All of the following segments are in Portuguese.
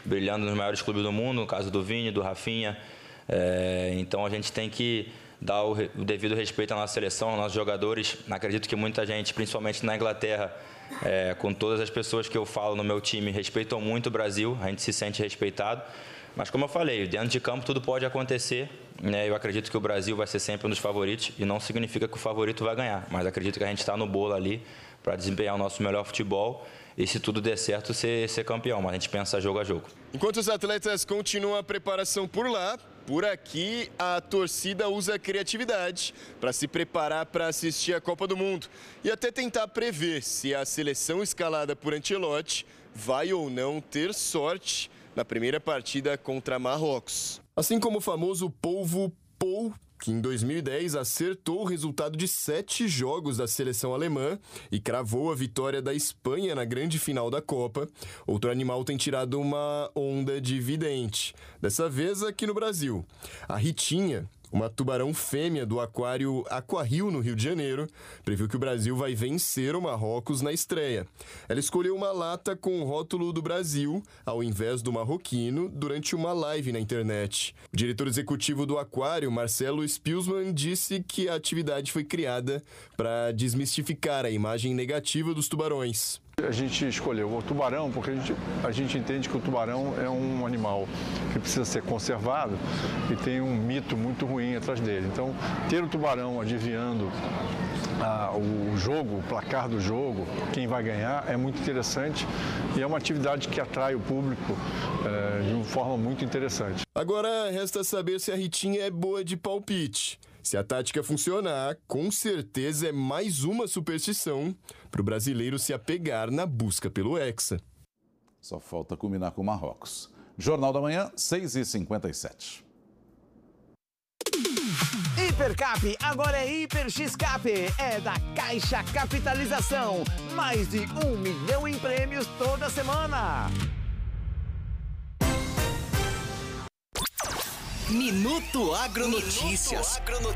brilhando nos maiores clubes do mundo, no caso do Vini, do Rafinha. Então a gente tem que dar o devido respeito à nossa seleção, aos nossos jogadores. Acredito que muita gente, principalmente na Inglaterra, com todas as pessoas que eu falo no meu time, respeitam muito o Brasil, a gente se sente respeitado. Mas como eu falei, dentro de campo tudo pode acontecer, né? Eu acredito que o Brasil vai ser sempre um dos favoritos e não significa que o favorito vai ganhar, mas acredito que a gente está no bolo ali para desempenhar o nosso melhor futebol e, se tudo der certo, ser campeão, mas a gente pensa jogo a jogo. Enquanto os atletas continuam a preparação por lá, por aqui a torcida usa a criatividade para se preparar para assistir a Copa do Mundo e até tentar prever se a seleção escalada por Ancelotti vai ou não ter sorte na primeira partida contra Marrocos. Assim como o famoso polvo Pou, que em 2010 acertou o resultado de 7 jogos da seleção alemã e cravou a vitória da Espanha na grande final da Copa, outro animal tem tirado uma onda de vidente. Dessa vez aqui no Brasil. A Ritinha, uma tubarão fêmea do aquário Aquarrio, no Rio de Janeiro, previu que o Brasil vai vencer o Marrocos na estreia. Ela escolheu uma lata com o rótulo do Brasil, ao invés do marroquino, durante uma live na internet. O diretor executivo do aquário, Marcelo Spielsmann, disse que a atividade foi criada para desmistificar a imagem negativa dos tubarões. A gente escolheu o tubarão porque a gente entende que o tubarão é um animal que precisa ser conservado e tem um mito muito ruim atrás dele. Então, ter o tubarão adivinhando o jogo, o placar do jogo, quem vai ganhar, é muito interessante e é uma atividade que atrai o público de uma forma muito interessante. Agora resta saber se a Ritinha é boa de palpite. Se a tática funcionar, com certeza é mais uma superstição para o brasileiro se apegar na busca pelo Hexa. Só falta culminar com o Marrocos. Jornal da Manhã, 6h57. Hipercap agora é Hiper X-Cap, é da Caixa Capitalização. Mais de 1 milhão em prêmios toda semana. Minuto Agronotícias.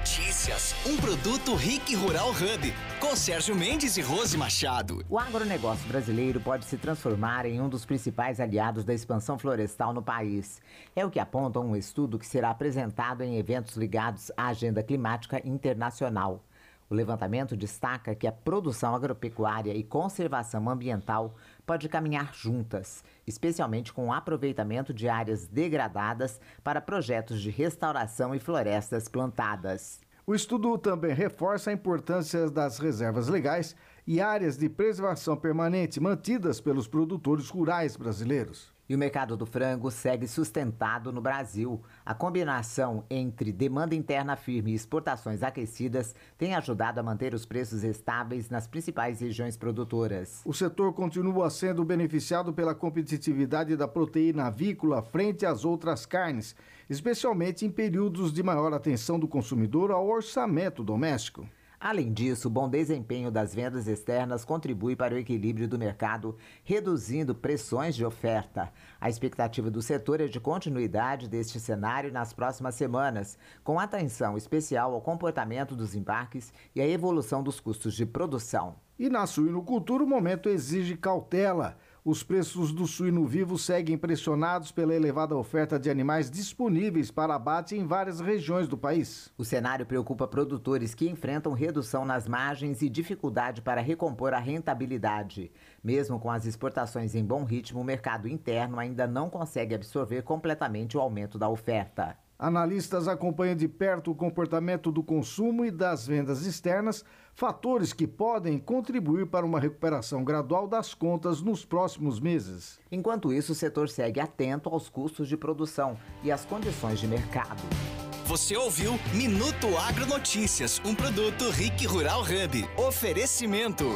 Um produto Rick Rural Hub, com Sérgio Mendes e Rose Machado. O agronegócio brasileiro pode se transformar em um dos principais aliados da expansão florestal no país. É o que aponta um estudo que será apresentado em eventos ligados à agenda climática internacional. O levantamento destaca que a produção agropecuária e conservação ambiental pode caminhar juntas, especialmente com o aproveitamento de áreas degradadas para projetos de restauração e florestas plantadas. O estudo também reforça a importância das reservas legais e áreas de preservação permanente mantidas pelos produtores rurais brasileiros. E o mercado do frango segue sustentado no Brasil. A combinação entre demanda interna firme e exportações aquecidas tem ajudado a manter os preços estáveis nas principais regiões produtoras. O setor continua sendo beneficiado pela competitividade da proteína avícola frente às outras carnes, especialmente em períodos de maior atenção do consumidor ao orçamento doméstico. Além disso, o bom desempenho das vendas externas contribui para o equilíbrio do mercado, reduzindo pressões de oferta. A expectativa do setor é de continuidade deste cenário nas próximas semanas, com atenção especial ao comportamento dos embarques e à evolução dos custos de produção. E na suinocultura, o momento exige cautela. Os preços do suíno vivo seguem pressionados pela elevada oferta de animais disponíveis para abate em várias regiões do país. O cenário preocupa produtores que enfrentam redução nas margens e dificuldade para recompor a rentabilidade. Mesmo com as exportações em bom ritmo, o mercado interno ainda não consegue absorver completamente o aumento da oferta. Analistas acompanham de perto o comportamento do consumo e das vendas externas, fatores que podem contribuir para uma recuperação gradual das contas nos próximos meses. Enquanto isso, o setor segue atento aos custos de produção e às condições de mercado. Você ouviu Minuto Agronotícias, um produto Rick Rural Hub. Oferecimento.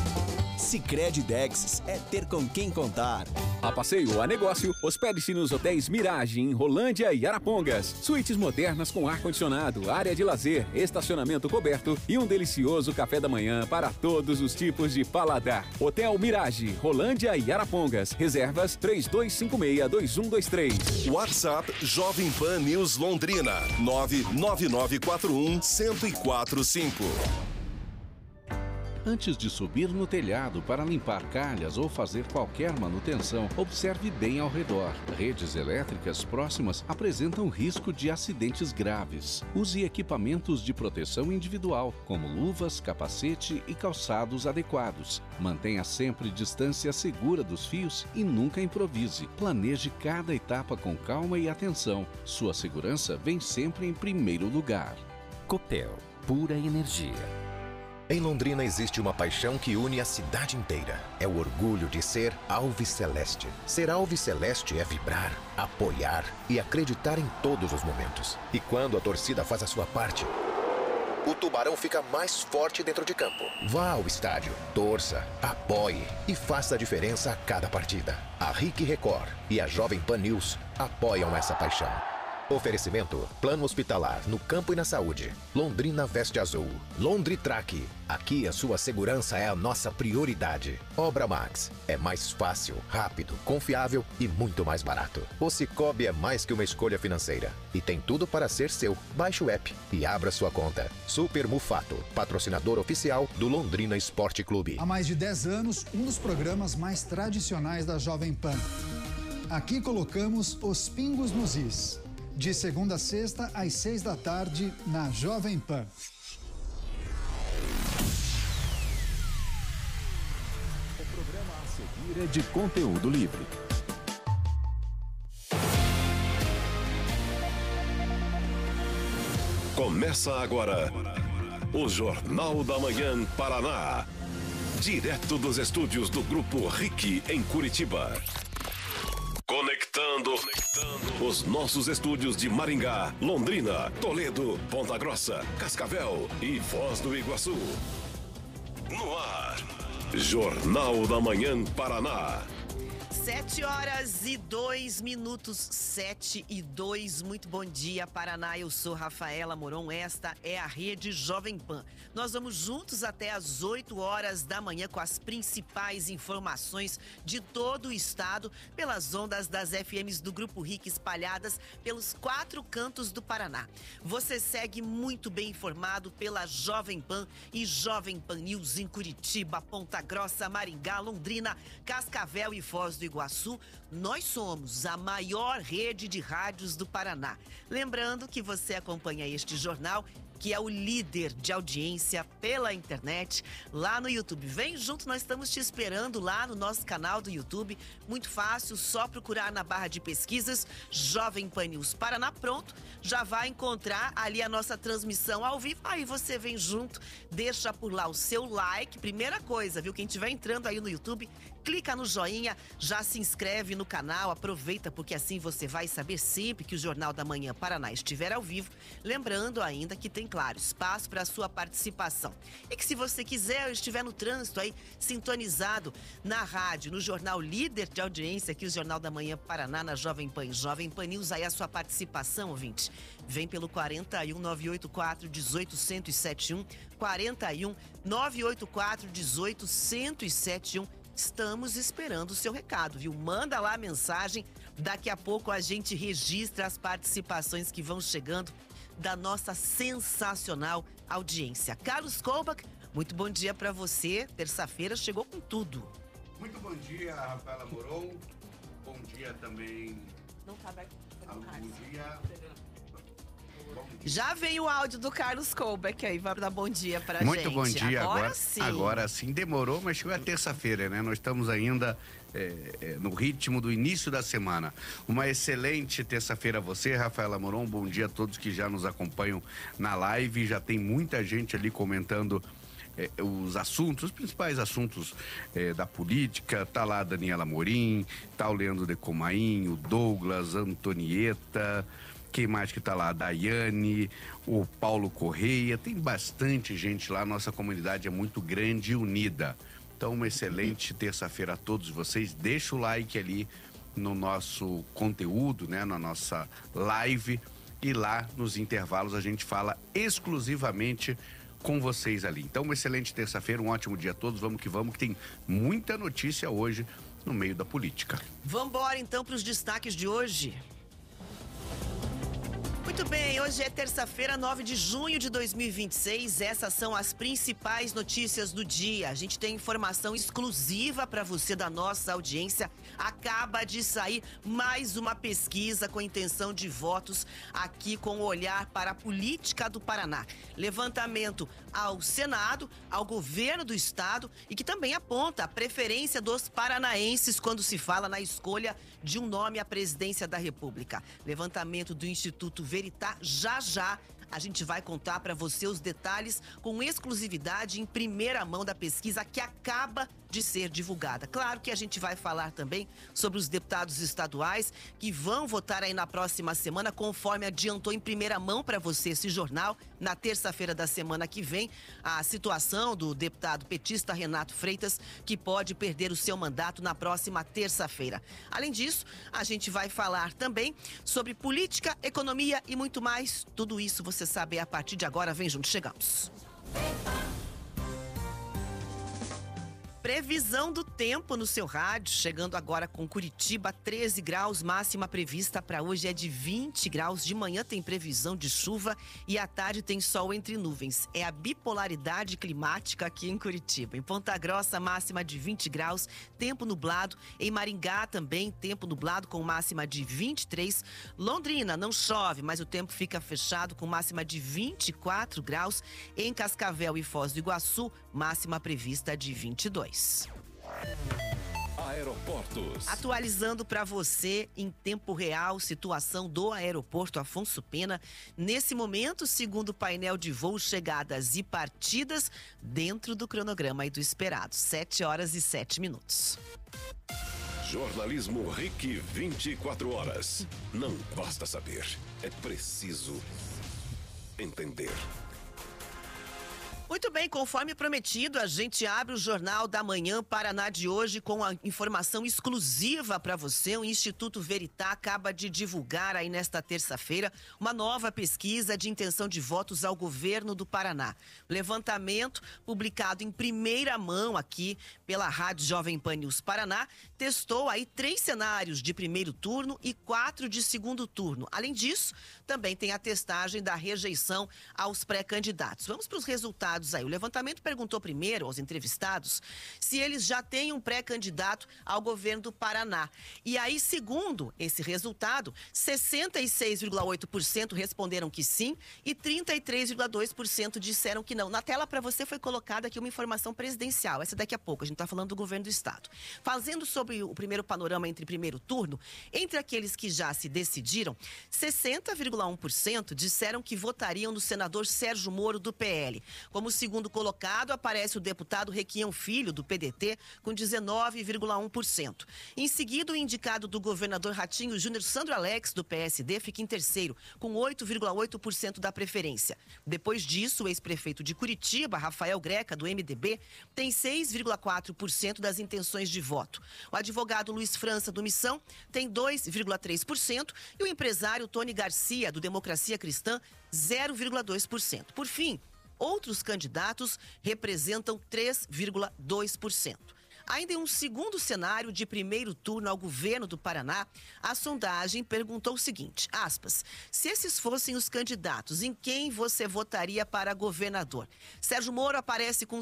Sicredi Dexis é ter com quem contar. A passeio a negócio, hospede-se nos hotéis Mirage, em Rolândia e Arapongas. Suítes modernas com ar-condicionado, área de lazer, estacionamento coberto e um delicioso café da manhã para todos os tipos de paladar. Hotel Mirage, Rolândia e Arapongas. Reservas 3256-2123. WhatsApp Jovem Pan News Londrina 99941-1045. Antes de subir no telhado para limpar calhas ou fazer qualquer manutenção, observe bem ao redor. Redes elétricas próximas apresentam risco de acidentes graves. Use equipamentos de proteção individual, como luvas, capacete e calçados adequados. Mantenha sempre distância segura dos fios e nunca improvise. Planeje cada etapa com calma e atenção. Sua segurança vem sempre em primeiro lugar. Copel, pura energia. Em Londrina existe uma paixão que une a cidade inteira. É o orgulho de ser Alviceleste. Ser Alviceleste é vibrar, apoiar e acreditar em todos os momentos. E quando a torcida faz a sua parte, o Tubarão fica mais forte dentro de campo. Vá ao estádio, torça, apoie e faça a diferença a cada partida. A RIC Record e a Jovem Pan News apoiam essa paixão. Oferecimento: Plano Hospitalar no Campo e na Saúde. Londrina Veste Azul. Londritrack. Aqui a sua segurança é a nossa prioridade. Obra Max. É mais fácil, rápido, confiável e muito mais barato. O Cicobi é mais que uma escolha financeira e tem tudo para ser seu. Baixe o app e abra sua conta. Super Mufato, patrocinador oficial do Londrina Esporte Clube. Há mais de 10 anos, um dos programas mais tradicionais da Jovem Pan. Aqui colocamos os pingos nos is. De segunda a sexta, às 6 da tarde, na Jovem Pan. O programa a seguir é de conteúdo livre. Começa agora o Jornal da Manhã Paraná. Direto dos estúdios do Grupo RIC em Curitiba. Conectando os nossos estúdios de Maringá, Londrina, Toledo, Ponta Grossa, Cascavel e Foz do Iguaçu. No ar, Jornal da Manhã Paraná. 7h02, 7h02. Muito bom dia, Paraná. Eu sou Rafaela Moron. Esta é a Rede Jovem Pan. Nós vamos juntos até às 8 horas da manhã com as principais informações de todo o estado pelas ondas das FMs do Grupo RIC espalhadas pelos 4 cantos do Paraná. Você segue muito bem informado pela Jovem Pan e Jovem Pan News em Curitiba, Ponta Grossa, Maringá, Londrina, Cascavel e Foz do Iguaçu. Nós somos a maior rede de rádios do Paraná. Lembrando que você acompanha este jornal, que é o líder de audiência pela internet, lá no YouTube. Vem junto, nós estamos te esperando lá no nosso canal do YouTube. Muito fácil, só procurar na barra de pesquisas Jovem Pan News Paraná. Pronto, já vai encontrar ali a nossa transmissão ao vivo. Aí você vem junto, deixa por lá o seu like. Primeira coisa, viu? Quem estiver entrando aí no YouTube, clica no joinha, já se inscreve no canal, aproveita, porque assim você vai saber sempre que o Jornal da Manhã Paraná estiver ao vivo. Lembrando ainda que tem, claro, espaço para a sua participação. E que se você quiser, estiver no trânsito aí, sintonizado na rádio, no jornal líder de audiência aqui, o Jornal da Manhã Paraná, na Jovem Pan News, aí a sua participação, ouvinte. Vem pelo 41 984 18 1071, 41 984 18 1071. Estamos esperando o seu recado, viu? Manda lá a mensagem. Daqui a pouco a gente registra as participações que vão chegando da nossa sensacional audiência. Carlos Kolbach, muito bom dia para você. Terça-feira chegou com tudo. Muito bom dia, Rafaela Moron. Bom dia também. Não tá aberto. Bom dia. Já veio o áudio do Carlos Kolbach aí, vai dar bom dia pra gente. Muito bom dia. Agora sim. Agora sim, demorou, mas chegou a terça-feira, né? Nós estamos ainda no ritmo do início da semana. Uma excelente terça-feira a você, Rafaela Moron. Bom dia a todos que já nos acompanham na live. Já tem muita gente ali comentando os assuntos, os principais assuntos da política. Tá lá a Daniela Morim, tá o Leandro Decomain, o Douglas, a Antonieta. Quem mais que tá lá? A Daiane, o Paulo Correia, tem bastante gente lá, nossa comunidade é muito grande e unida. Então, uma excelente terça-feira a todos vocês. Deixa o like ali no nosso conteúdo, né? Na nossa live, e lá nos intervalos a gente fala exclusivamente com vocês ali. Então, uma excelente terça-feira, um ótimo dia a todos. Vamos que tem muita notícia hoje no meio da política. Vamos embora então para os destaques de hoje. Muito bem, hoje é terça-feira, 9 de junho de 2026. Essas são as principais notícias do dia. A gente tem informação exclusiva para você da nossa audiência. Acaba de sair mais uma pesquisa com intenção de votos aqui com o olhar para a política do Paraná. Levantamento ao Senado, ao governo do estado e que também aponta a preferência dos paranaenses quando se fala na escolha de um nome à presidência da República. Levantamento do Instituto Veritá, já a gente vai contar para você os detalhes com exclusividade em primeira mão da pesquisa que acaba de ser divulgada. Claro que a gente vai falar também sobre os deputados estaduais que vão votar aí na próxima semana, conforme adiantou em primeira mão para você esse jornal. Na terça-feira da semana que vem, a situação do deputado petista Renato Freitas, que pode perder o seu mandato na próxima terça-feira. Além disso, a gente vai falar também sobre política, economia e muito mais. Tudo isso você sabe a partir de agora. Vem junto, chegamos. Previsão do tempo no seu rádio, chegando agora com Curitiba, 13 graus, máxima prevista para hoje é de 20 graus. De manhã tem previsão de chuva e à tarde tem sol entre nuvens. É a bipolaridade climática aqui em Curitiba. Em Ponta Grossa, máxima de 20 graus, tempo nublado. Em Maringá também, tempo nublado com máxima de 23. Londrina, não chove, mas o tempo fica fechado com máxima de 24 graus. Em Cascavel e Foz do Iguaçu, máxima prevista de 22. Aeroportos. Atualizando para você em tempo real, situação do aeroporto Afonso Pena. Nesse momento, segundo o painel de voos, chegadas e partidas, dentro do cronograma e do esperado. 7 horas e 7 minutos. Jornalismo RIC 24 horas. Não basta saber, é preciso entender. Muito bem, conforme prometido, a gente abre o Jornal da Manhã Paraná de hoje com a informação exclusiva para você. O Instituto Veritá acaba de divulgar aí nesta terça-feira uma nova pesquisa de intenção de votos ao governo do Paraná. Levantamento publicado em primeira mão aqui pela Rádio Jovem Pan News Paraná testou aí 3 cenários de primeiro turno e 4 de segundo turno. Além disso, também tem a testagem da rejeição aos pré-candidatos. Vamos para os resultados aí. O levantamento perguntou primeiro aos entrevistados se eles já têm um pré-candidato ao governo do Paraná. E aí, segundo esse resultado, 66,8% responderam que sim e 33,2% disseram que não. Na tela para você foi colocada aqui uma informação presidencial. Essa daqui a pouco, a gente está falando do governo do estado. Fazendo sobre o primeiro panorama entre primeiro turno, entre aqueles que já se decidiram, 60,1% disseram que votariam no senador Sérgio Moro do PL. Como segundo colocado, aparece o deputado Requião Filho, do PDT, com 19,1%. Em seguida, o indicado do governador Ratinho Júnior, Sandro Alex, do PSD, fica em terceiro, com 8,8% da preferência. Depois disso, o ex-prefeito de Curitiba, Rafael Greca, do MDB, tem 6,4% das intenções de voto. O advogado Luiz França, do Missão, tem 2,3% e o empresário Tony Garcia, do Democracia Cristã, 0,2%. Por fim, outros candidatos representam 3,2%. Ainda em um segundo cenário de primeiro turno ao governo do Paraná, a sondagem perguntou o seguinte, aspas, se esses fossem os candidatos, em quem você votaria para governador? Sérgio Moro aparece com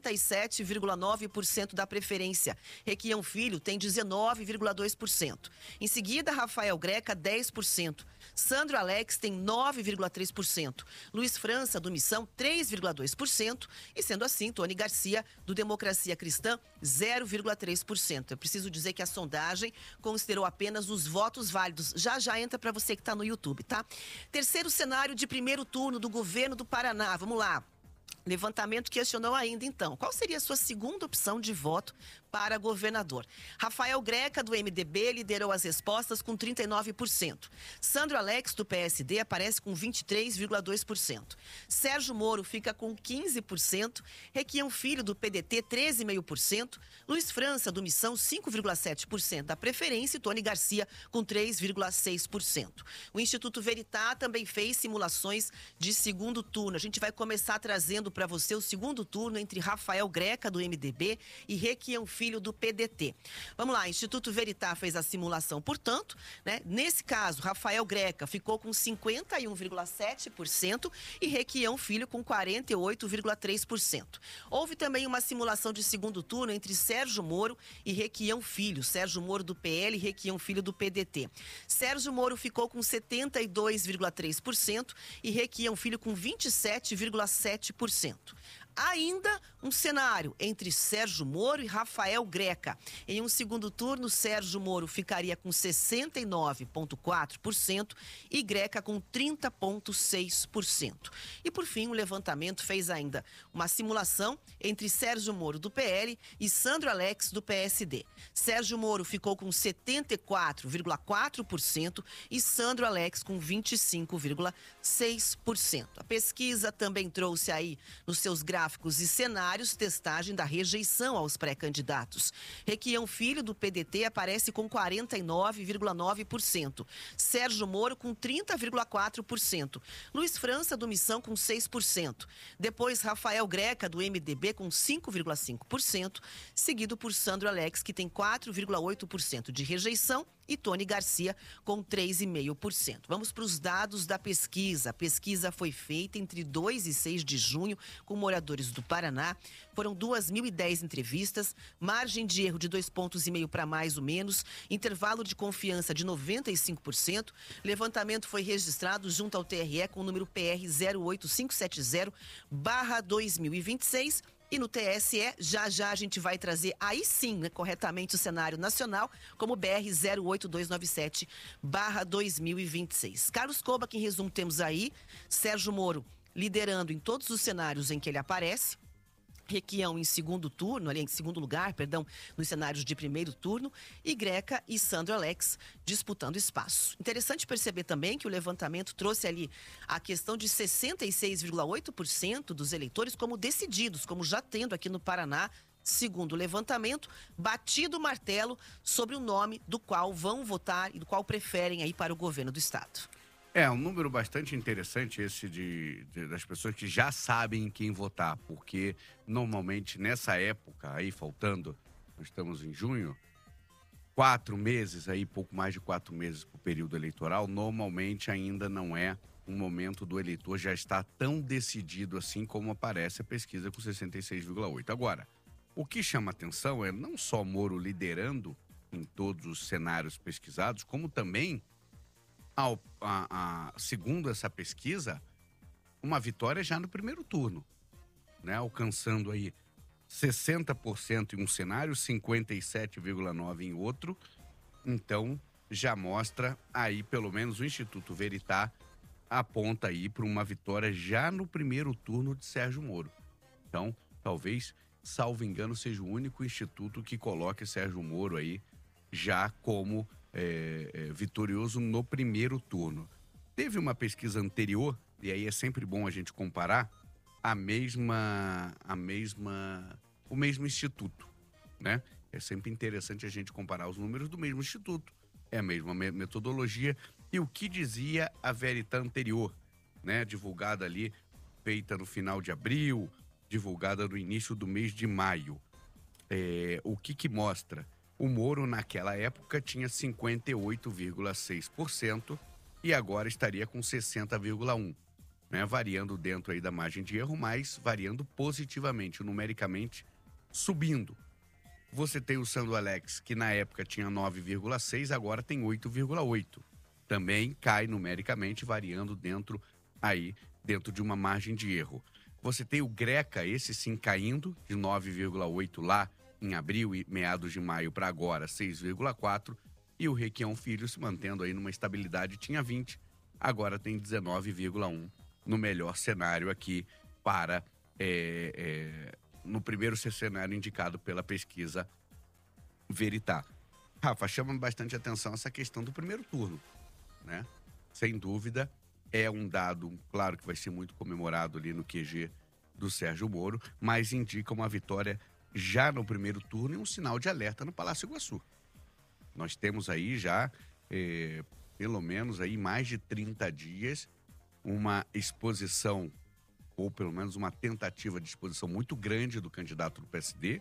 57,9% da preferência. Requião Filho tem 19,2%. Em seguida, Rafael Greca, 10%. Sandro Alex tem 9,3%. Luiz França, do Missão, 3,2%. E sendo assim, Tony Garcia, do Democracia Cristã, 0,3%. Eu preciso dizer que a sondagem considerou apenas os votos válidos. Já entra para você que está no YouTube, tá? Terceiro cenário de primeiro turno do governo do Paraná. Vamos lá. Levantamento questionou ainda, então, qual seria a sua segunda opção de voto para governador? Rafael Greca, do MDB, liderou as respostas com 39%. Sandro Alex, do PSD, aparece com 23,2%. Sérgio Moro fica com 15%. Requião Filho, do PDT, 13,5%. Luiz França, do Missão, 5,7% da preferência. E Tony Garcia, com 3,6%. O Instituto Veritá também fez simulações de segundo turno. A gente vai começar trazendo para você o segundo turno entre Rafael Greca, do MDB, e Requião Filho, Filho, do PDT. Vamos lá, Instituto Veritá fez a simulação, portanto, né? Nesse caso, Rafael Greca ficou com 51,7% e Requião Filho com 48,3%. Houve também uma simulação de segundo turno entre Sérgio Moro e Requião Filho, Sérgio Moro do PL e Requião Filho do PDT. Sérgio Moro ficou com 72,3% e Requião Filho com 27,7%. Ainda um cenário entre Sérgio Moro e Rafael Greca. Em um segundo turno, Sérgio Moro ficaria com 69,4% e Greca com 30,6%. E por fim, o levantamento fez ainda uma simulação entre Sérgio Moro do PL e Sandro Alex do PSD. Sérgio Moro ficou com 74,4% e Sandro Alex com 25,6%. A pesquisa também trouxe aí nos seus gráficos e cenários testagem da rejeição aos pré-candidatos. Requião Filho, do PDT, aparece com 49,9%. Sérgio Moro com 30,4%. Luiz França, do Missão, com 6%. Depois, Rafael Greca, do MDB, com 5,5%. Seguido por Sandro Alex, que tem 4,8% de rejeição. E Tony Garcia com 3,5%. Vamos para os dados da pesquisa. A pesquisa foi feita entre 2 e 6 de junho com moradores do Paraná. Foram 2.010 entrevistas, margem de erro de 2,5 pontos para mais ou menos, intervalo de confiança de 95%. Levantamento foi registrado junto ao TRE com o número PR 08570/2026. E no TSE, já a gente vai trazer, aí sim, né, corretamente o cenário nacional, como BR 08297/2026. Carlos Cobach, em resumo, temos aí Sérgio Moro liderando em todos os cenários em que ele aparece. Requião em segundo turno, ali em segundo lugar, perdão, nos cenários de primeiro turno, e Greca e Sandro Alex disputando espaço. Interessante perceber também que o levantamento trouxe ali a questão de 66,8% dos eleitores como decididos, como já tendo aqui no Paraná, segundo o levantamento, batido o martelo sobre o nome do qual vão votar e do qual preferem aí para o governo do estado. É um número bastante interessante esse das pessoas que já sabem em quem votar, porque normalmente nessa época, aí faltando, nós estamos em junho, 4 meses, aí pouco mais de 4 meses para o período eleitoral, normalmente ainda não é um momento do eleitor já estar tão decidido assim como aparece a pesquisa com 66,8%. Agora, o que chama atenção é não só Moro liderando em todos os cenários pesquisados, como também segundo essa pesquisa, uma vitória já no primeiro turno, né? Alcançando aí 60% em um cenário, 57,9% em outro. Então, já mostra aí, pelo menos o Instituto Veritá aponta aí para uma vitória já no primeiro turno de Sérgio Moro. Então, talvez, salvo engano, seja o único instituto que coloque Sérgio Moro aí já como vitorioso no primeiro turno. Teve uma pesquisa anterior, e aí é sempre bom a gente comparar, o mesmo instituto, né? É sempre interessante a gente comparar os números do mesmo instituto, é a mesma metodologia, e o que dizia a Veritá anterior, né? Divulgada ali, feita no final de abril, divulgada no início do mês de maio. O que mostra? O Moro, naquela época, tinha 58,6% e agora estaria com 60,1%, né? Variando dentro aí da margem de erro, mas variando positivamente, numericamente, subindo. Você tem o Sandro Alex, que na época tinha 9,6%, agora tem 8,8%. Também cai numericamente, variando dentro de uma margem de erro. Você tem o Greca, esse sim caindo, de 9,8% lá, em abril e meados de maio para agora, 6,4%. E o Requião Filho se mantendo aí numa estabilidade, tinha 20%, agora tem 19,1% no melhor cenário aqui para, no primeiro cenário indicado pela pesquisa Veritá. Rafa, chama bastante atenção essa questão do primeiro turno, né? Sem dúvida, é um dado, claro que vai ser muito comemorado ali no QG do Sérgio Moro, mas indica uma vitória já no primeiro turno e um sinal de alerta no Palácio Iguaçu. Nós temos aí já, pelo menos aí mais de 30 dias, uma exposição, ou pelo menos uma tentativa de exposição muito grande do candidato do PSD,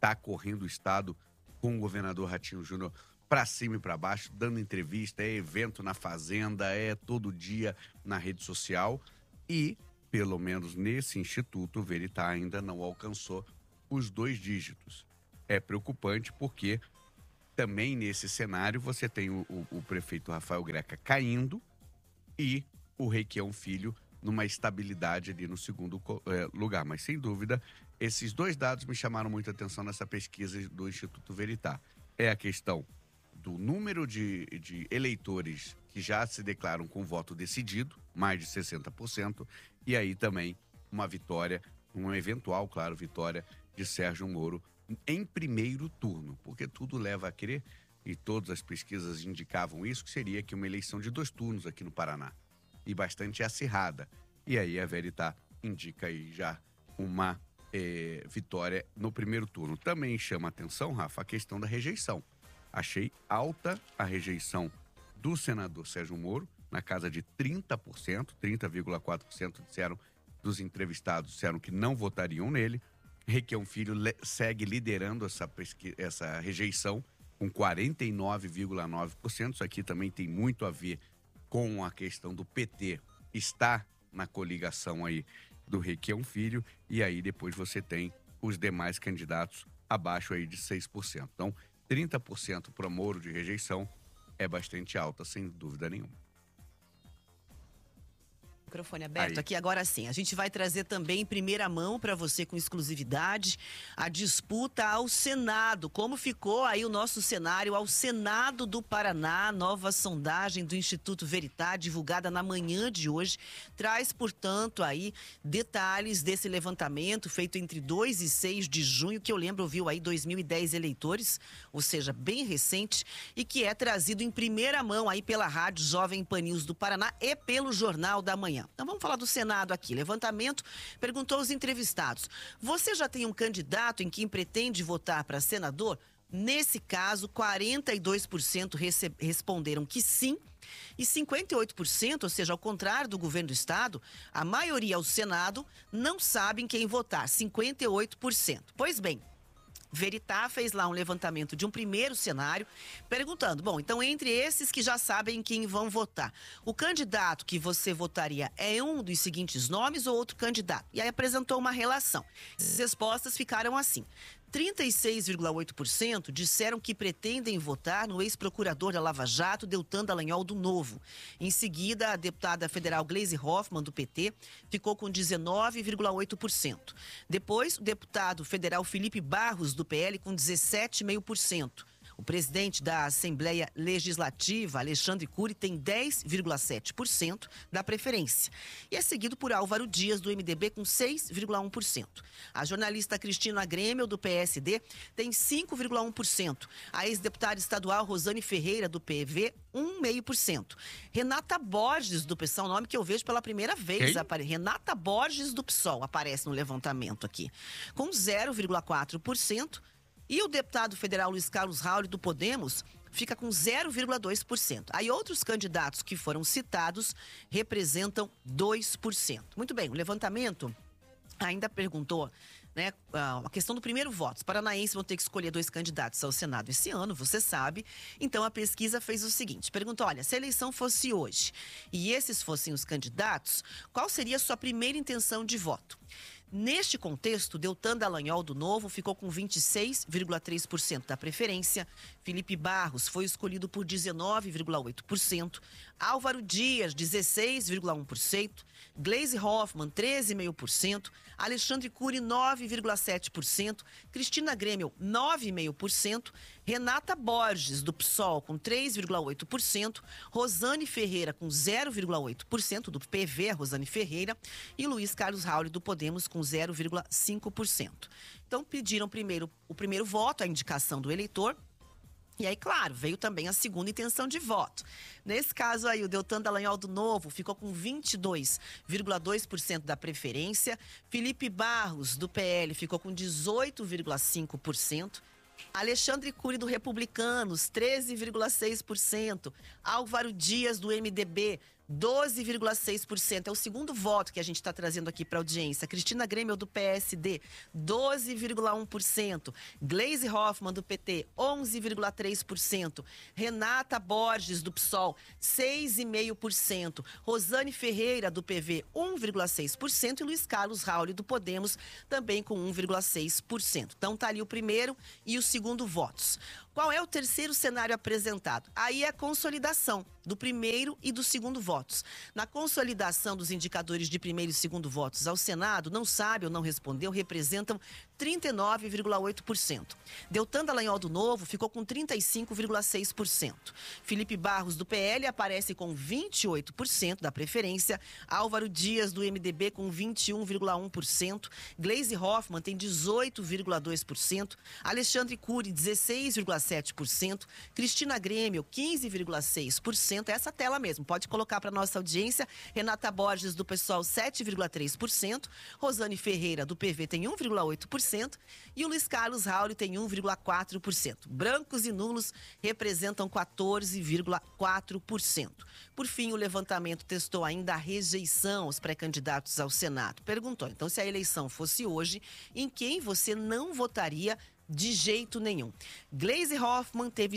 está correndo o estado com o governador Ratinho Júnior para cima e para baixo, dando entrevista, é evento na Fazenda, é todo dia na rede social. E, pelo menos nesse instituto, o Veritá ainda não alcançou os 2 dígitos. É preocupante porque também nesse cenário você tem o prefeito Rafael Greca caindo e o Requião Filho numa estabilidade ali no segundo lugar. Mas, sem dúvida, esses 2 dados me chamaram muita atenção nessa pesquisa do Instituto Veritá. É a questão do número de eleitores que já se declaram com voto decidido, mais de 60%, e aí também uma vitória, uma eventual, claro, vitória de Sérgio Moro em primeiro turno, porque tudo leva a crer, e todas as pesquisas indicavam isso, que seria que uma eleição de 2 turnos aqui no Paraná, e bastante acirrada. E aí a Veritá indica aí já uma vitória no primeiro turno. Também chama atenção, Rafa, a questão da rejeição. Achei alta a rejeição do senador Sérgio Moro, na casa de 30%, 30,4% disseram, dos entrevistados disseram que não votariam nele. Requião Filho segue liderando essa rejeição com 49,9%. Isso aqui também tem muito a ver com a questão do PT estar na coligação aí do Requião Filho, e aí depois você tem os demais candidatos abaixo aí de 6%. Então, 30% para Moro de rejeição é bastante alta, sem dúvida nenhuma. Microfone aberto aqui, agora sim. A gente vai trazer também em primeira mão para você com exclusividade a disputa ao Senado. Como ficou aí o nosso cenário ao Senado do Paraná? Nova sondagem do Instituto Veritá, divulgada na manhã de hoje, traz, portanto, aí detalhes desse levantamento feito entre 2 e 6 de junho, que eu lembro ouviu aí 2.010 eleitores, ou seja, bem recente, e que é trazido em primeira mão aí pela Rádio Jovem Pan News do Paraná e pelo Jornal da Manhã. Então vamos falar do Senado aqui. Levantamento perguntou aos entrevistados: você já tem um candidato em quem pretende votar para senador? Nesse caso, 42% responderam que sim e 58%, ou seja, ao contrário do governo do estado, a maioria ao Senado não sabem quem votar, 58%. Pois bem, Veritá fez lá um levantamento de um primeiro cenário, perguntando, bom, então entre esses que já sabem quem vão votar, o candidato que você votaria é um dos seguintes nomes ou outro candidato? E aí apresentou uma relação. As respostas ficaram assim: 36,8% disseram que pretendem votar no ex-procurador da Lava Jato, Deltan Dallagnol do Novo. Em seguida, a deputada federal Gleisi Hoffmann, do PT, ficou com 19,8%. Depois, o deputado federal Felipe Barros, do PL, com 17,5%. O presidente da Assembleia Legislativa, Alexandre Cury, tem 10,7% da preferência. E é seguido por Álvaro Dias, do MDB, com 6,1%. A jornalista Cristina Grêmio, do PSD, tem 5,1%. A ex-deputada estadual Rosane Ferreira, do PV, 1,5%. Renata Borges, do PSOL, nome que eu vejo pela primeira vez. Renata Borges, do PSOL, aparece no levantamento aqui, com 0,4%. E o deputado federal Luiz Carlos Raul, do Podemos, fica com 0,2%. Aí outros candidatos que foram citados representam 2%. Muito bem, o levantamento ainda perguntou, né, a questão do primeiro voto. Os paranaenses vão ter que escolher 2 candidatos ao Senado esse ano, você sabe. Então a pesquisa fez o seguinte, perguntou, olha, se a eleição fosse hoje e esses fossem os candidatos, qual seria a sua primeira intenção de voto? Neste contexto, Deltan Dallagnol do Novo ficou com 26,3% da preferência, Felipe Barros foi escolhido por 19,8%, Álvaro Dias, 16,1%, Gleisi Hoffmann, 13,5%, Alexandre Cury, 9,7%, Cristina Grêmio, 9,5%, Renata Borges, do PSOL, com 3,8%, Rosane Ferreira, com 0,8%, do PV, a Rosane Ferreira, e Luiz Carlos Raul, do Podemos, com 0,5%. Então, pediram o primeiro voto, a indicação do eleitor. E aí, claro, veio também a segunda intenção de voto. Nesse caso aí, o Deltan Dallagnol do Novo ficou com 22,2% da preferência. Felipe Barros, do PL, ficou com 18,5%. Alexandre Cury, do Republicanos, 13,6%. Álvaro Dias, do MDB, 12,6%. É o segundo voto que a gente está trazendo aqui para a audiência. Cristina Grêmio, do PSD, 12,1%. Gleisi Hoffmann, do PT, 11,3%. Renata Borges, do PSOL, 6,5%. Rosane Ferreira, do PV, 1,6%. E Luiz Carlos Rauli, do Podemos, também com 1,6%. Então tá ali o primeiro e o segundo votos. Qual é o terceiro cenário apresentado? Aí é a consolidação do primeiro e do segundo votos. Na consolidação dos indicadores de primeiro e segundo votos ao Senado, não sabe ou não respondeu, representam 39,8%. Deltan Dallagnol, do Novo, ficou com 35,6%. Felipe Barros, do PL, aparece com 28% da preferência. Álvaro Dias, do MDB, com 21,1%. Gleisi Hoffmann tem 18,2%. Alexandre Cury, 16,7%. Cristina Grêmio, 15,6%. Essa tela mesmo, pode colocar para nossa audiência. Renata Borges, do PSOL, 7,3%. Rosane Ferreira, do PV, tem 1,8%. E o Luiz Carlos Rauli tem 1,4%. Brancos e nulos representam 14,4%. Por fim, o levantamento testou ainda a rejeição aos pré-candidatos ao Senado. Perguntou, então, se a eleição fosse hoje, em quem você não votaria de jeito nenhum? Gleisi Hoffmann teve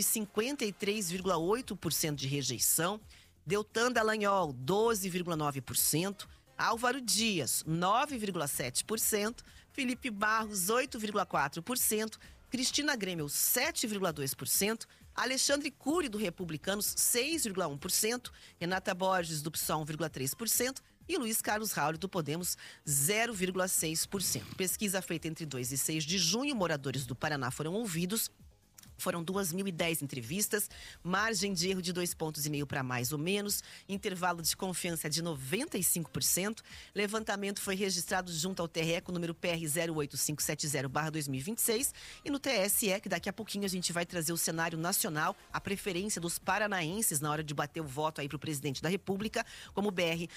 53,8% de rejeição. Deltan Dallagnol, 12,9%. Álvaro Dias, 9,7%. Felipe Barros, 8,4%. Cristina Grêmio, 7,2%. Alexandre Cury, do Republicanos, 6,1%. Renata Borges, do PSOL, 1,3%. E Luiz Carlos Rauli, do Podemos, 0,6%. Pesquisa feita entre 2 e 6 de junho, moradores do Paraná foram ouvidos. Foram 2.010 entrevistas, margem de erro de 2,5 pontos para mais ou menos, intervalo de confiança de 95%. Levantamento foi registrado junto ao TRE com o número PR 08570/2026 e no TSE, que daqui a pouquinho a gente vai trazer o cenário nacional, a preferência dos paranaenses na hora de bater o voto aí para o presidente da República, como BR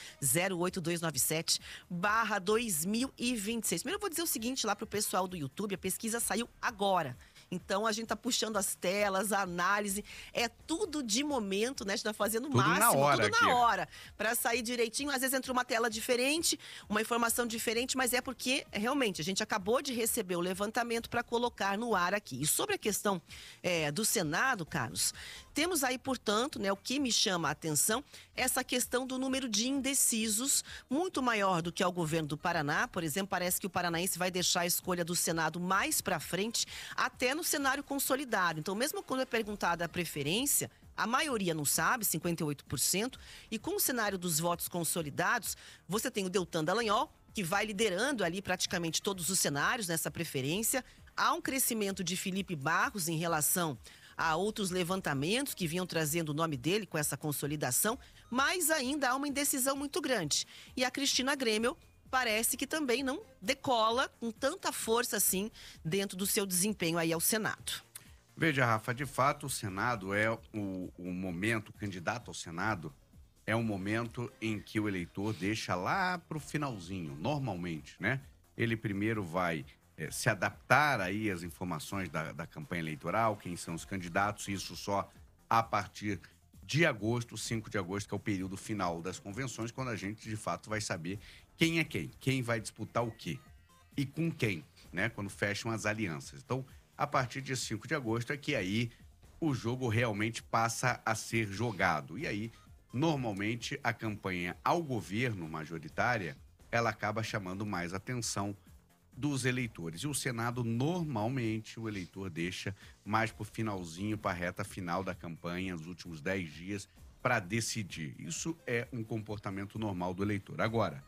08297/2026. Primeiro eu vou dizer o seguinte lá para o pessoal do YouTube, a pesquisa saiu agora. Então, a gente está puxando as telas, a análise, é tudo de momento, né? A gente está fazendo o máximo, tudo na hora, para sair direitinho. Às vezes entra uma tela diferente, uma informação diferente, mas é porque, realmente, a gente acabou de receber o levantamento para colocar no ar aqui. E sobre a questão do Senado, Carlos, temos aí, portanto, né, o que me chama a atenção, essa questão do número de indecisos, muito maior do que ao governo do Paraná. Por exemplo, parece que o paranaense vai deixar a escolha do Senado mais para frente, até no cenário consolidado. Então, mesmo quando é perguntada a preferência, a maioria não sabe, 58%. E com o cenário dos votos consolidados, você tem o Deltan Dallagnol, que vai liderando ali praticamente todos os cenários nessa preferência. Há um crescimento de Felipe Barros em relação a outros levantamentos que vinham trazendo o nome dele com essa consolidação, mas ainda há uma indecisão muito grande. E a Cristina Grêmio parece que também não decola com tanta força assim dentro do seu desempenho aí ao Senado. Veja, Rafa, de fato o Senado é o momento, o candidato ao Senado é um momento em que o eleitor deixa lá pro finalzinho, normalmente, né? Ele primeiro vai se adaptar aí às informações da campanha eleitoral, quem são os candidatos, isso só a partir de agosto, 5 de agosto, que é o período final das convenções, quando a gente de fato vai saber quem é quem vai disputar o quê e com quem, né? Quando fecham as alianças. Então, a partir de 5 de agosto é que aí o jogo realmente passa a ser jogado. E aí, normalmente, a campanha ao governo majoritária, ela acaba chamando mais atenção dos eleitores. E o Senado, normalmente, o eleitor deixa mais pro finalzinho, para a reta final da campanha, os últimos 10 dias, para decidir. Isso é um comportamento normal do eleitor. Agora,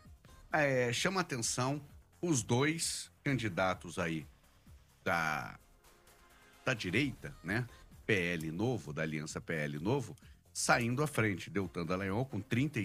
chama atenção os dois candidatos aí da direita, né? PL Novo, da Aliança PL Novo, saindo à frente. Deltan Dallagnol com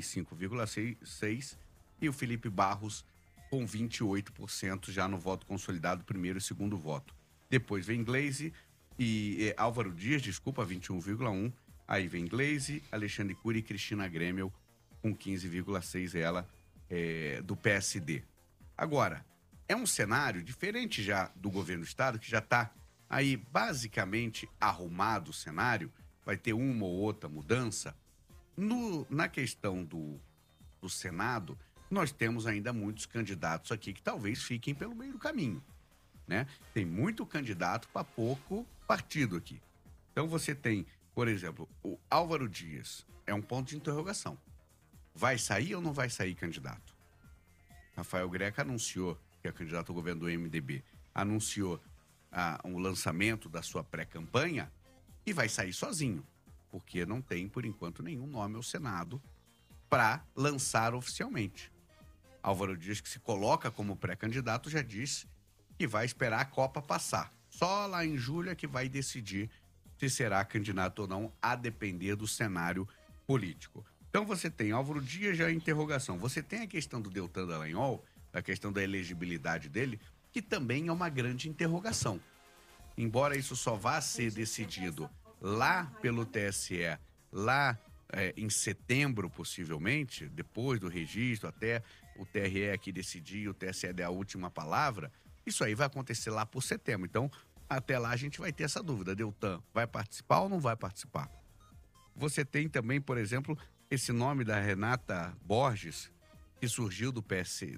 35,6% e o Felipe Barros com 28% já no voto consolidado, primeiro e segundo voto. Depois vem Gleisi e Álvaro Dias, 21,1%. Aí vem Gleisi, Alexandre Cury e Cristina Grêmio com 15,6%, ela do PSD. Agora, é um cenário diferente já do governo do estado, que já está aí basicamente arrumado o cenário, vai ter uma ou outra mudança. Na questão do Senado, nós temos ainda muitos candidatos aqui que talvez fiquem pelo meio do caminho, né? Tem muito candidato para pouco partido aqui. Então você tem, por exemplo, o Álvaro Dias, é um ponto de interrogação. Vai sair ou não vai sair candidato? Rafael Greca anunciou, que é candidato ao governo do MDB, anunciou o lançamento da sua pré-campanha e vai sair sozinho, porque não tem, por enquanto, nenhum nome ao Senado para lançar oficialmente. Álvaro Dias, que se coloca como pré-candidato, já disse que vai esperar a Copa passar. Só lá em julho é que vai decidir se será candidato ou não, a depender do cenário político. Então você tem Álvaro Dias, já interrogação. Você tem a questão do Deltan Dallagnol, a questão da elegibilidade dele, que também é uma grande interrogação. Embora isso só vá ser decidido lá pelo TSE, lá em setembro, possivelmente, depois do registro, até o TRE aqui decidir, o TSE der a última palavra, isso aí vai acontecer lá por setembro. Então, até lá a gente vai ter essa dúvida. Deltan vai participar ou não vai participar? Você tem também, por exemplo, esse nome da Renata Borges, que surgiu do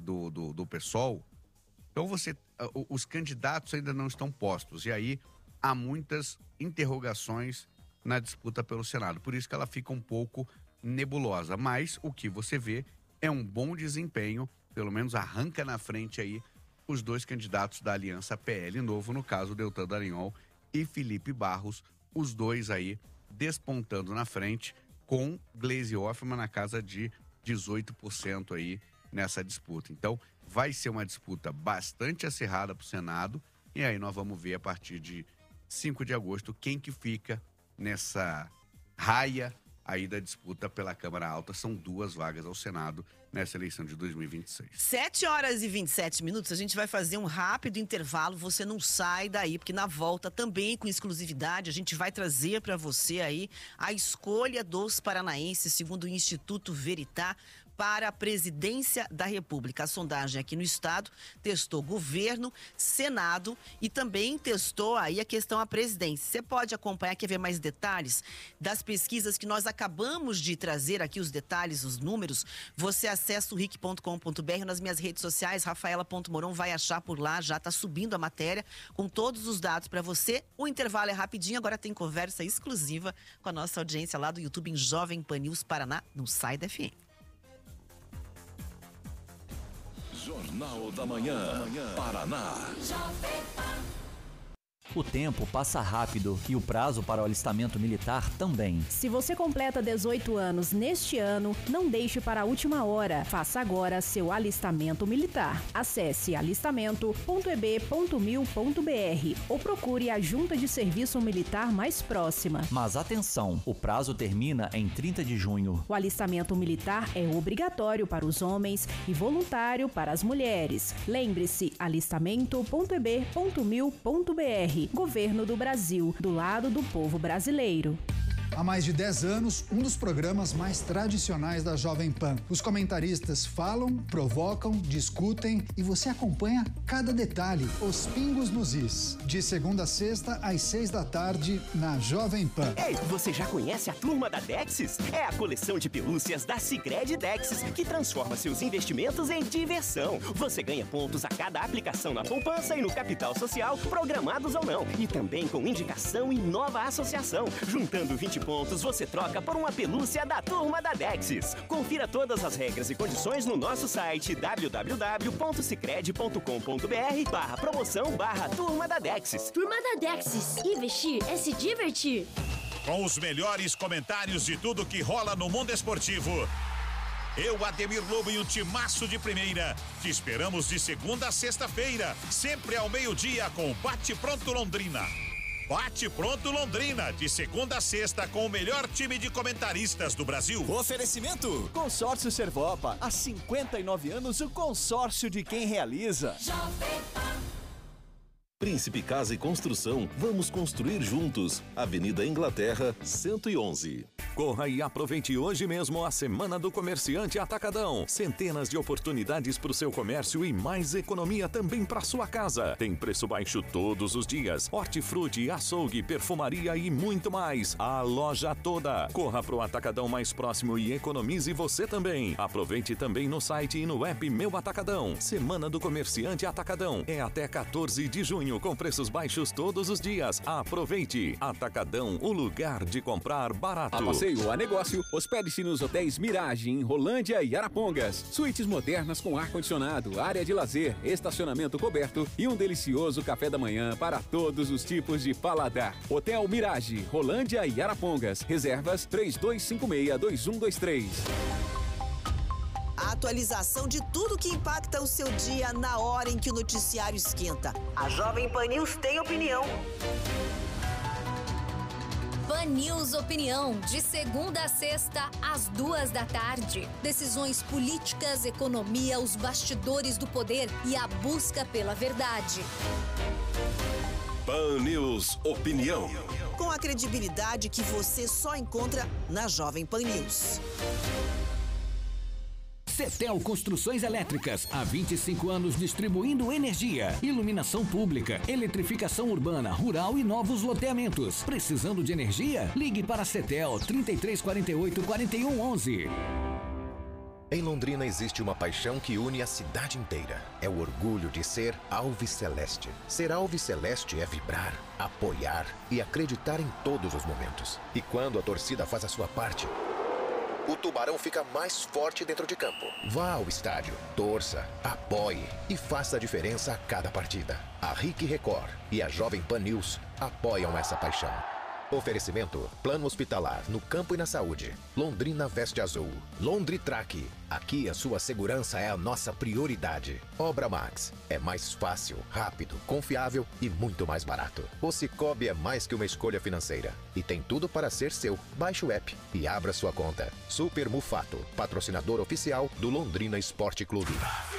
PSOL. Então, os candidatos ainda não estão postos. E aí, há muitas interrogações na disputa pelo Senado. Por isso que ela fica um pouco nebulosa. Mas o que você vê é um bom desempenho, pelo menos arranca na frente aí os dois candidatos da Aliança PL Novo, no caso, Deltan Dallagnol e Felipe Barros, os dois aí despontando na frente, com Gleisi Hoffmann na casa de 18% aí nessa disputa. Então, vai ser uma disputa bastante acirrada para o Senado, e aí nós vamos ver a partir de 5 de agosto quem que fica nessa raia aí da disputa pela Câmara Alta. São 2 vagas ao Senado nessa eleição de 2026. 7h27, a gente vai fazer um rápido intervalo, você não sai daí, porque na volta também com exclusividade a gente vai trazer para você aí a escolha dos paranaenses, segundo o Instituto Veritá, para a presidência da República. A sondagem aqui no estado testou governo, Senado e também testou aí a questão à presidência. Você pode acompanhar, quer ver mais detalhes das pesquisas que nós acabamos de trazer aqui, os detalhes, os números. Você acessa o ric.com.br, nas minhas redes sociais, Rafaela.Moron, vai achar por lá, já está subindo a matéria com todos os dados para você. O intervalo é rapidinho, agora tem conversa exclusiva com a nossa audiência lá do YouTube em Jovem Pan News Paraná, no Sai da FM. Jornal da Manhã, Paraná. O tempo passa rápido e o prazo para o alistamento militar também. Se você completa 18 anos neste ano, não deixe para a última hora. Faça agora seu alistamento militar. Acesse alistamento.eb.mil.br ou procure a junta de serviço militar mais próxima. Mas atenção, o prazo termina em 30 de junho. O alistamento militar é obrigatório para os homens e voluntário para as mulheres. Lembre-se, alistamento.eb.mil.br. Governo do Brasil, do lado do povo brasileiro. Há mais de 10 anos, um dos programas mais tradicionais da Jovem Pan. Os comentaristas falam, provocam, discutem e você acompanha cada detalhe. Os pingos nos is. De segunda a sexta, às 6 da tarde, na Jovem Pan. Ei, você já conhece a Turma da Dexis? É a coleção de pelúcias da Sicredi Dexis, que transforma seus investimentos em diversão. Você ganha pontos a cada aplicação na poupança e no capital social, programados ou não. E também com indicação e nova associação. Juntando 20 pontos, você troca por uma pelúcia da Turma da Dexis. Confira todas as regras e condições no nosso site www.sicredi.com.br/promoção/Turma da Dexis. Turma da Dexis. Investir é se divertir. Com os melhores comentários de tudo que rola no mundo esportivo. Eu, Ademir Lobo e um timaço de primeira. Te esperamos de segunda a sexta-feira, sempre ao meio-dia com Bate Pronto Londrina. Bate Pronto Londrina, de segunda a sexta, com o melhor time de comentaristas do Brasil. Oferecimento: Consórcio Servopa. Há 59 anos, o consórcio de quem realiza. Príncipe Casa e Construção, vamos construir juntos. Avenida Inglaterra, 111. Corra e aproveite hoje mesmo a Semana do Comerciante Atacadão. Centenas de oportunidades para o seu comércio e mais economia também para sua casa. Tem preço baixo todos os dias. Hortifruti, açougue, perfumaria e muito mais. A loja toda. Corra para o Atacadão mais próximo e economize você também. Aproveite também no site e no app Meu Atacadão. Semana do Comerciante Atacadão. É até 14 de junho com preços baixos todos os dias. Aproveite. Atacadão, o lugar de comprar barato. A passeio a negócio, hospede-se nos hotéis Mirage, em Rolândia e Arapongas. Suítes modernas com ar-condicionado, área de lazer, estacionamento coberto e um delicioso café da manhã para todos os tipos de paladar. Hotel Mirage, Rolândia e Arapongas. Reservas 3256-2123. A atualização de tudo que impacta o seu dia na hora em que o noticiário esquenta. A Jovem Pan News tem opinião. Pan News Opinião, de segunda a sexta, às 14h. Decisões políticas, economia, os bastidores do poder e a busca pela verdade. Pan News Opinião. Com a credibilidade que você só encontra na Jovem Pan News. Cetel Construções Elétricas, há 25 anos distribuindo energia, iluminação pública, eletrificação urbana, rural e novos loteamentos. Precisando de energia? Ligue para a Cetel 3348-4111. Em Londrina existe uma paixão que une a cidade inteira. É o orgulho de ser alviceleste. Ser alviceleste é vibrar, apoiar e acreditar em todos os momentos. E quando a torcida faz a sua parte, o Tubarão fica mais forte dentro de campo. Vá ao estádio, torça, apoie e faça a diferença a cada partida. A RIC Record e a Jovem Pan News apoiam essa paixão. Oferecimento: Plano Hospitalar no Campo e na Saúde. Londrina Veste Azul. Londritrack. Aqui a sua segurança é a nossa prioridade. Obra Max. É mais fácil, rápido, confiável e muito mais barato. O Cicobi é mais que uma escolha financeira e tem tudo para ser seu. Baixe o app e abra sua conta. Super Mufato, patrocinador oficial do Londrina Esporte Clube.